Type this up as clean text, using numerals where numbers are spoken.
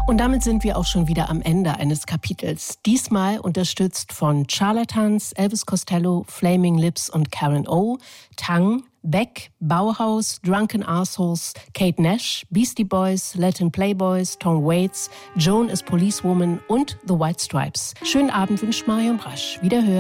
Und damit sind wir auch schon wieder am Ende eines Kapitels. Diesmal unterstützt von Charlatans, Elvis Costello, Flaming Lips und Karen O, Tang, Beck, Bauhaus, Drunken Assholes, Kate Nash, Beastie Boys, Latin Playboys, Tom Waits, Joan is Policewoman und The White Stripes. Schönen Abend wünscht Marion Brasch. Wiederhören.